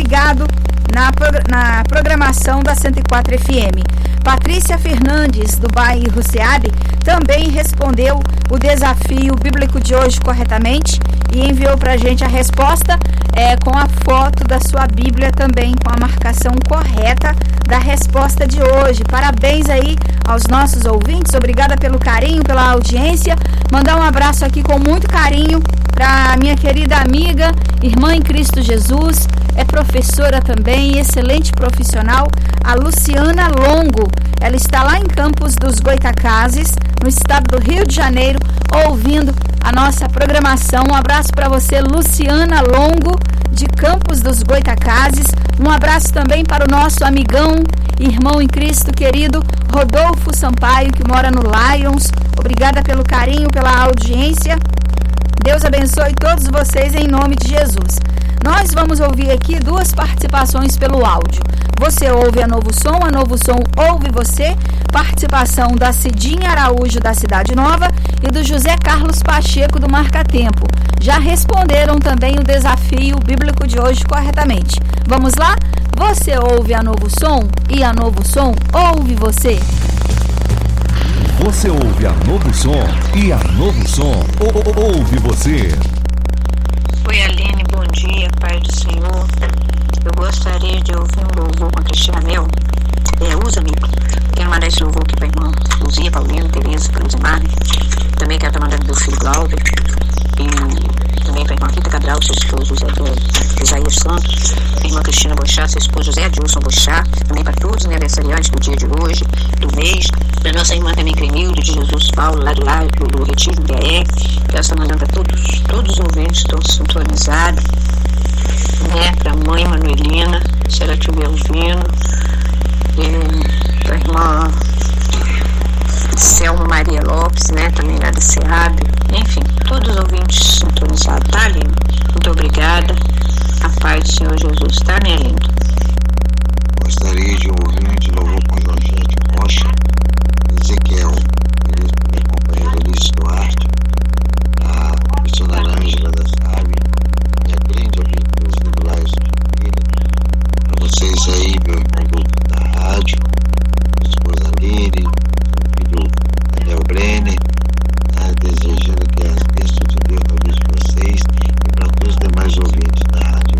ligado na programação da 104 FM. Patrícia Fernandes, do bairro Seabe, também respondeu o desafio bíblico de hoje corretamente e enviou para a gente a resposta com a foto da sua Bíblia também, com a marcação correta da resposta de hoje. Parabéns aí aos nossos ouvintes, obrigada pelo carinho, pela audiência. Mandar um abraço aqui com muito carinho para minha querida amiga, irmã em Cristo Jesus, é professora também, excelente profissional, a Luciana Longo. Ela está lá em Campos dos Goitacazes, no estado do Rio de Janeiro, ouvindo a nossa programação. Um abraço para você, Luciana Longo, de Campos dos Goitacazes. Um abraço também para o nosso amigão, irmão em Cristo querido, Rodolfo Sampaio, que mora no Lions. Obrigada pelo carinho, pela audiência. Deus abençoe todos vocês em nome de Jesus. Nós vamos ouvir aqui duas participações pelo áudio. Você ouve a Novo Som ouve você. Participação da Cidinha Araújo, da Cidade Nova, e do José Carlos Pacheco, do Marca Tempo. Já responderam também o desafio bíblico de hoje corretamente. Vamos lá? Você ouve a Novo Som e a Novo Som ouve você. Você ouve a Novo Som e a Novo Som ouve você. Oi, Aline, bom dia, Pai do Senhor. Eu gostaria de ouvir um louvor com a Cristina Mel. Usa, amigo. Quero mandar esse louvor aqui para a irmã Luzia, Paulina, Tereza, para Luzimar. Também quero estar mandando meu filho Glauber. E também para a irmã Rita Cabral, seu esposo Isaías Santos. A irmã Cristina Bochá, seu esposo José Adilson Bochá. Também para todos os aniversariantes do dia de hoje, do mês. Para nossa irmã também Crenilde, de Jesus Paulo, lá do Retiro do IAE. Quero estar mandando para todos os ouvintes que estão sintonizados. Para a mãe Manuelina, se ela estiver ouvindo. Para a irmã Selma Maria Lopes, também lá da SEAB. Enfim, todos os ouvintes sintonizados, tá, Aline? Muito obrigada. A paz do Senhor Jesus, tá, minha linda? Gostaria de ouvir de louvor com a Jorgente Rocha,